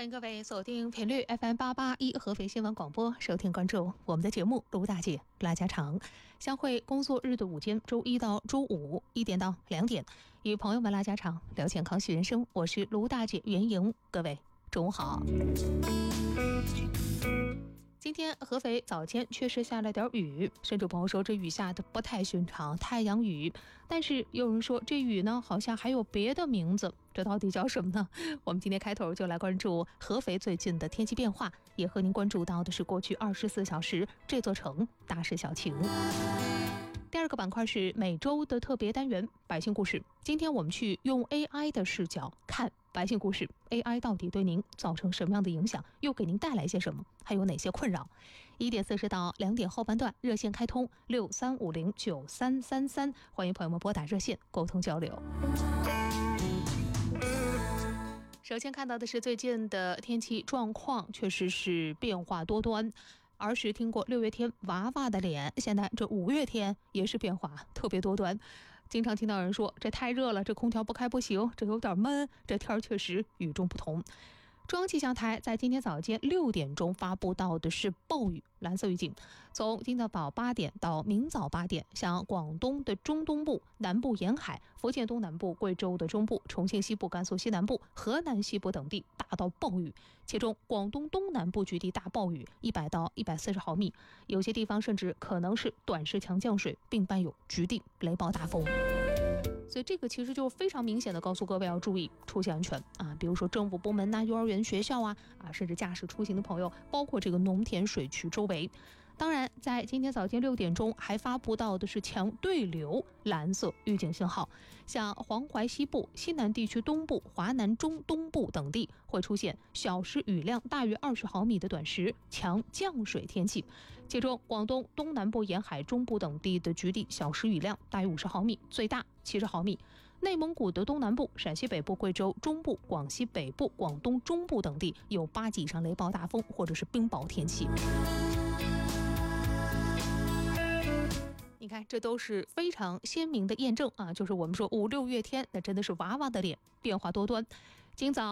迎各位锁定频率 FM881 合肥新闻广播，收听关注我们的节目。卢大姐拉家常，相会工作日的午间，周一到周五1点到2点，与朋友们拉家常，聊健康续人生。我是卢大姐袁莹，各位中午好。今天合肥早间确实下了点雨，甚至朋友说这雨下的不太寻常，太阳雨。但是有人说这雨呢好像还有别的名字，这到底叫什么呢？我们今天开头就来关注合肥最近的天气变化，也和您关注到的是过去24小时这座城大事小情。第二个板块是每周的特别单元百姓故事，今天我们去用 AI 的视角看百姓故事， AI 到底对您造成什么样的影响，又给您带来些什么，还有哪些困扰。1点40到2点后半段热线开通63509333，欢迎朋友们拨打热线沟通交流。首先看到的是最近的天气状况，确实是变化多端。儿时听过6月天娃娃的脸，现在这5月天也是变化特别多端。经常听到人说这太热了，这空调不开不行，这有点闷，这天确实与众不同。中央气象台在今天早间6点钟发布到的是暴雨蓝色预警，从今早8点到明早8点，像广东的中东部、南部沿海、福建东南部、贵州的中部、重庆西部、甘肃西南部、河南西部等地大到暴雨，其中广东东南部局地大暴雨100到140毫米，有些地方甚至可能是短时强降水，并伴有局地雷暴大风。所以这个其实就非常明显的告诉各位要注意出行安全啊，比如说政府部门幼儿园、学校甚至驾驶出行的朋友，包括这个农田水渠周围。当然在今天早间6点钟还发布到的是强对流蓝色预警信号，像黄淮西部、西南地区东部、华南中东部等地会出现小时雨量大于20毫米的短时强降水天气，其中广东东南部沿海中部等地的局地小时雨量大于50毫米，最大70毫米。内蒙古的东南部、陕西北部、贵州中部、广西北部、广东中部等地有8级以上雷暴大风或者是冰雹天气。你看这都是非常鲜明的验证啊，就是我们说5、6月天那真的是娃娃的脸，变化多端。今早